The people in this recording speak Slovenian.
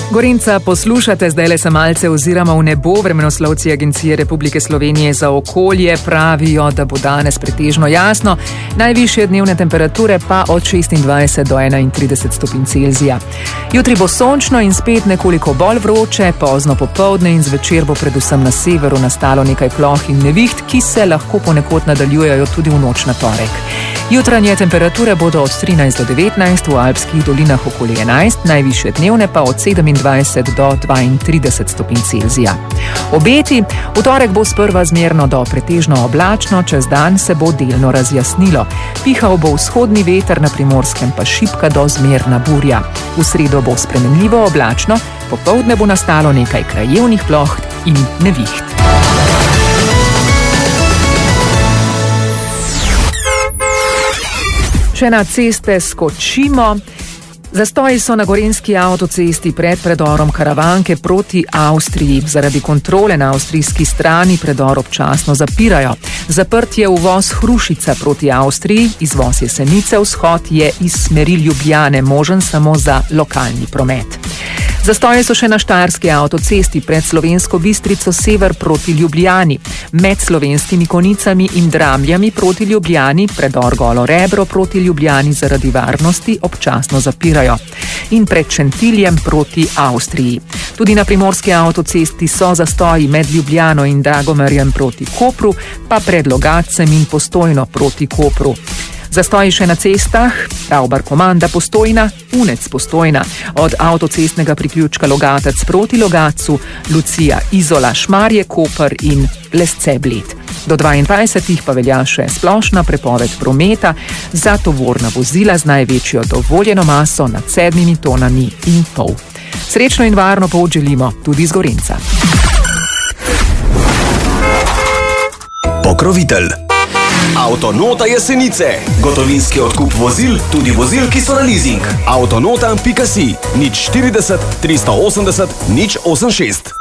Gorenca, poslušate, zdaj le se malce oziramo v nebo. Vremenoslovci Agencije Republike Slovenije za okolje pravijo, da bo danes pretežno jasno, najvišje dnevne temperature pa od 26 do 31 stopinj Celzija. Jutri bo sončno in spet nekoliko bolj vroče, pozno popoldne in zvečer bo predvsem na severu nastalo nekaj ploh in neviht, ki se lahko ponekod nadaljujejo tudi v noč na torek. Jutranje temperature bodo od 13 do 19, v alpskih dolinah okoli 11, najvišje dnevne pa od 27 do 32 stopinj Celzija. Obeti: v torek bo sprva zmerno do pretežno oblačno, čez dan se bo delno razjasnilo. Pihal bo vzhodni veter, na Primorskem pa šibka do zmerna burja. V sredo bo spremenljivo oblačno, popoldne bo nastalo nekaj krajevnih ploh in neviht. Če na ceste skočimo. Zastoji so na gorenjski avtocesti pred predorom Karavanke proti Avstriji. Zaradi kontrole na avstrijski strani predor občasno zapirajo. Zaprt je uvoz Hrušica proti Avstriji, izvoz Jesenice, vzhod je iz smeri Ljubljane možen samo za lokalni promet. Zastoji so še na štajerski avtocesti pred Slovensko Bistrico sever proti Ljubljani. Med Slovenskimi Konicami in Dramljami proti Ljubljani predor Golo Rebro proti Ljubljani zaradi varnosti občasno zapirajo. In pred Šentiljem proti Avstriji. Tudi na primorski avtocesti so zastoji med Ljubljano in Dragomerjem proti Kopru, pa pred Logatcem in Postojno proti Kopru. Zastoji še na cestah: Ravbar-Komanda Postojna, Unec Postojna, od avtocestnega priključka Logatec proti Logatcu, Lucija Izola, Šmarje Koper in Lesce Bled. Do 22 pa velja še splošna prepoved prometa za tovorna vozila z največjo dovoljeno maso nad 7 tonami in pol. Srečno in varno pot želimo tudi z Gorenca. Pokrovitelj Avtonota Jesenice. Gotovinski odkup vozil, tudi vozil, ki so na leasing. Avtonota.si, 040 380 086.